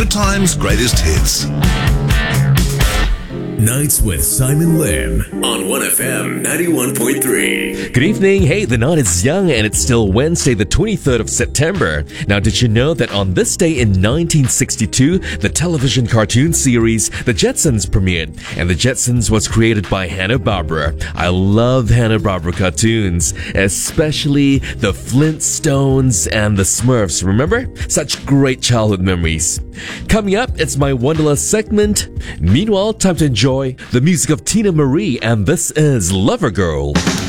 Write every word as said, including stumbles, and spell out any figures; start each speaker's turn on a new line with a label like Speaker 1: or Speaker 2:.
Speaker 1: Good Times, Greatest Hits.
Speaker 2: Nights with Simon Lim on one F M ninety-one point three.
Speaker 3: Good evening. Hey, the night is young and it's still Wednesday, the twenty-third of September. Now, did you know that on this day in nineteen sixty-two, the television cartoon series The Jetsons premiered? And The Jetsons was created by Hanna-Barbera. I love Hanna-Barbera cartoons, especially the Flintstones and the Smurfs. Remember? Such great childhood memories. Coming up, it's my Wanderlust segment. Meanwhile, time to enjoy the music of Tina Marie, and this is Lover Girl.